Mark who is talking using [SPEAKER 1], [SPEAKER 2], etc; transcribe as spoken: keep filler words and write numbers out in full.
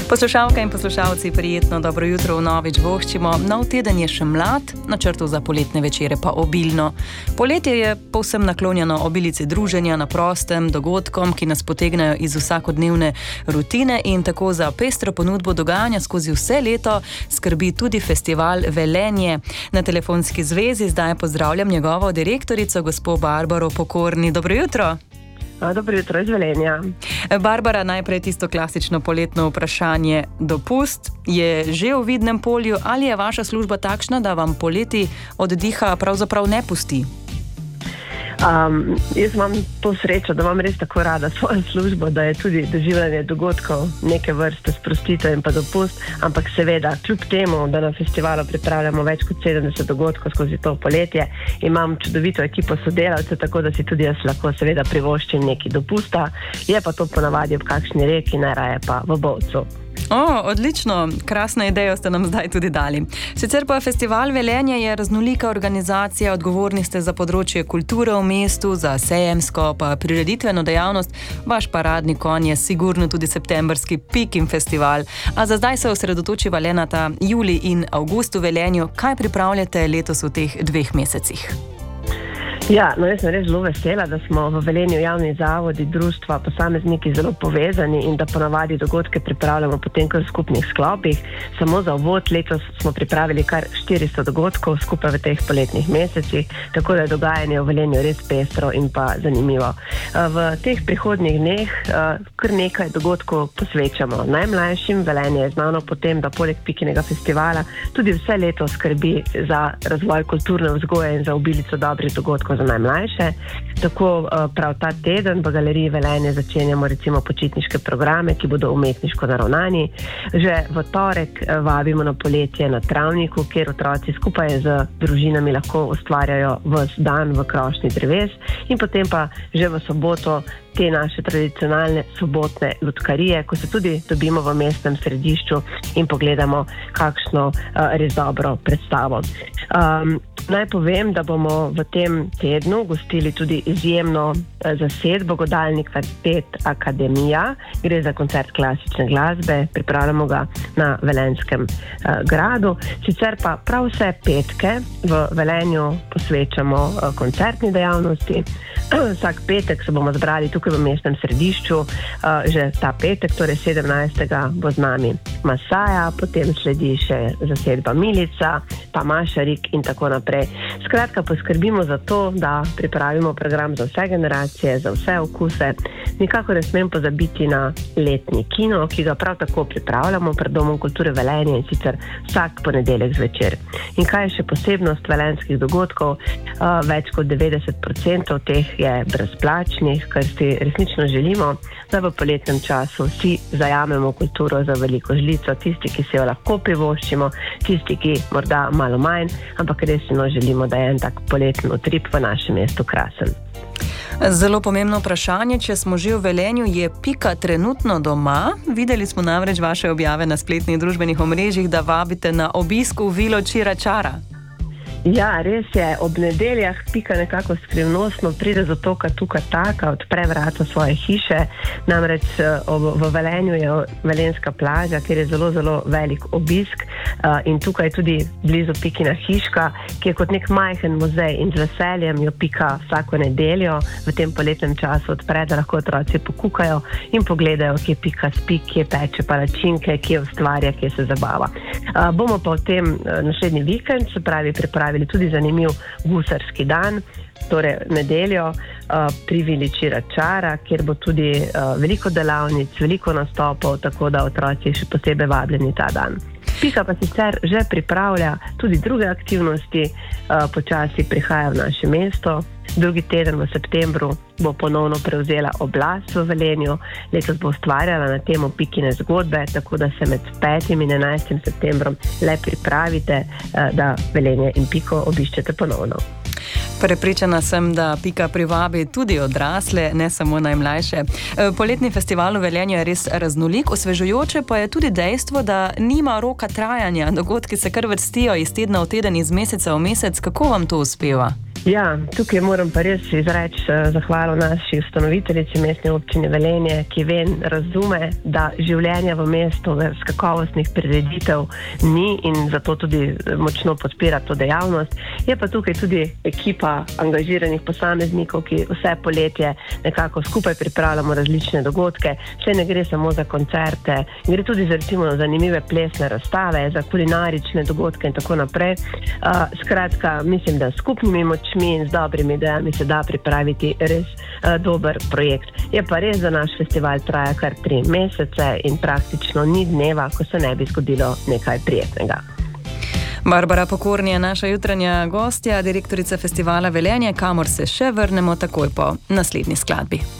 [SPEAKER 1] Poslušalke in poslušalci, prijetno dobro jutro vnovič voščimo. Nov teden je še mlad, načrtov za poletne večere pa obilno. Poletje je povsem naklonjeno obilici druženja na prostem, dogodkom, ki nas potegnejo iz vsakodnevne rutine, in tako za pestro ponudbo dogajanja skozi vse leto skrbi tudi festival Velenje. Na telefonski zvezi zdaj pozdravljam njegovo direktorico, gospo Barbaro Pokorni. Dobro jutro.
[SPEAKER 2] Dobro jutro iz Velenja.
[SPEAKER 1] Barbara, najprej tisto klasično poletno vprašanje. Dopust je že v vidnem polju, ali je vaša služba takšna, da vam poleti oddiha pravzaprav ne pusti?
[SPEAKER 2] Um, jaz imam to srečo, da imam res tako rada svojo službo, da je tudi doživljanje dogodkov neke vrste sprostitev in pa dopust, ampak seveda, kljub temu, da na festivalu pripravljamo več kot sedemdeset dogodkov skozi to poletje, imam čudovito ekipo sodelavcev, tako da si tudi jaz lahko seveda privoščim neki dopusta, je pa to ponavadi ob kakšni reki, najraje pa v Bovcu.
[SPEAKER 1] O, odlično, krasno idejo ste nam zdaj tudi dali. Sicer pa festival Velenje je raznolika organizacija, odgovorni ste za področje kulture v mestu, za sejemsko pa prireditveno dejavnost, vaš paradni konj je sigurno tudi septembrski Pikin festival. A za zdaj se osredotočiva le na ta julij in avgust v Velenju. Kaj pripravljate letos v teh dveh mesecih?
[SPEAKER 2] Ja, no jaz sem res zelo vesela, da smo v Velenju javni zavodi, društva, posamezniki zelo povezani in da ponavadi dogodke pripravljamo potem kar v skupnih sklopih. Samo za uvod letos smo pripravili kar štiristo dogodkov skupaj v teh poletnih mesecih, tako da je dogajanje v Velenju res pestro in pa zanimivo. V teh prihodnjih dneh kar nekaj dogodkov posvečamo najmlajšim. Velenje je znano potem, da poleg Pikinega festivala tudi vse leto skrbi za razvoj kulturne vzgoje in za obilico dobrih dogodkov za najmlajše. Tako prav ta teden v Galeriji Velenje začenjamo recimo počitniške programe, ki bodo umetniško naravnani. Že v torek vabimo na poletje na travniku, kjer otroci skupaj z družinami lahko ustvarjajo ves dan v krošnji dreves, in potem pa že v soboto te naše tradicionalne sobotne lutkarije, ko se tudi dobimo v mestnem središču in pogledamo kakšno uh, res dobro predstavo. Um, naj povem, da bomo v tem tednu gostili tudi izjemno uh, zasedbo Godalni kvartet Akademija. Gre za koncert klasične glasbe, pripravljamo ga na Velenjskem uh, gradu. Sicer pa prav vse petke v Velenju posvečamo uh, koncertni dejavnosti. Vsak petek se bomo zbrali tukaj v mestnem središču, uh, že ta petek, torej sedemnajstega bo z nami Masaja, potem sledi še zasedba Milica, pa Mašarik in tako naprej. Skratka, poskrbimo za to, da pripravimo program za vse generacije, za vse okuse. Nikakor ne smem pozabiti na letni kino, ki ga prav tako pripravljamo pred Domom kulture Velenje, in sicer vsak ponedeljek zvečer. In kaj je še posebnost velenjskih dogodkov? Uh, več kot devetdeset procentov teh je brezplačnih, kar si resnično želimo, da v poletnem času vsi zajamemo kulturo za veliko žlico, tisti, ki se jo lahko privoščimo, tisti, ki morda malo manj, ampak resno želimo, da je en tak poleten utrip v našem mestu krasen.
[SPEAKER 1] Zelo pomembno vprašanje, če smo že v Velenju, je Pika trenutno doma? Videli smo namreč vaše objave na spletnih družbenih omrežjih, da vabite na obisk v vilo Čiračara.
[SPEAKER 2] Ja, res je. Ob nedeljah Pika nekako skrivnostno pride z otoka Tuka Taka, odpre vrata svoje hiše. Namreč v Velenju je Velenjska plaža, kjer je zelo, zelo velik obisk, in tukaj je tudi blizu Pikina hiška, ki je kot nek majhen muzej, in z veseljem jo Pika vsako nedeljo v tem poletnem času odpre, da lahko otroci pokukajo in pogledajo, kje Pika spi, kje peče palačinke, kje ustvarja, kje se zabava. Bomo pa v tem naslednji vikend, se pravi, pripravili tudi zanimiv gusarski dan, torej nedeljo uh, pri vili Čiračara, kjer bo tudi uh, veliko delavnic, veliko nastopov, tako da otroci še posebej vabljeni ta dan. Pika pa sicer že pripravlja tudi druge aktivnosti, uh, počasi prihaja v naše mesto. Drugi teden v septembru bo ponovno prevzela oblast v Velenju. Letos bo ustvarjala na temo Pikine zgodbe, tako da se med petim in enajstim septembrom le pripravite, da Velenje in Piko obiščete ponovno.
[SPEAKER 1] Prepričana sem, da Pika privabi tudi odrasle, ne samo najmlajše. Poletni festival v Velenju je res raznolik, osvežujoče pa je tudi dejstvo, da nima roka trajanja. Dogodki se kar vrstijo iz tedna v teden, iz meseca v mesec. Kako vam to uspeva?
[SPEAKER 2] Ja, tukaj moram pa res izreči zahvalo naši ustanoviteljici Mestne občine Velenje, ki vem, razume, da življenja v mestu z kakovostnih prireditev ni in zato tudi močno podpira to dejavnost. Je pa tukaj tudi ekipa angažiranih posameznikov, ki vse poletje nekako skupaj pripravljamo različne dogodke. Vse ne gre samo za koncerte, gre tudi za recimo zanimive plesne razstave, za kulinarične dogodke in tako naprej. Uh, skratka, mislim, da skupnimi močmi in z dobrimi idejami se da pripraviti res uh, dober projekt. Je pa res, da naš festival traja kar tri mesece in praktično ni dneva, ko se ne bi zgodilo nekaj prijetnega.
[SPEAKER 1] Barbara Pokorn je naša jutranja gostja, direktorica festivala Velenje, kamor se še vrnemo takoj po naslednji skladbi.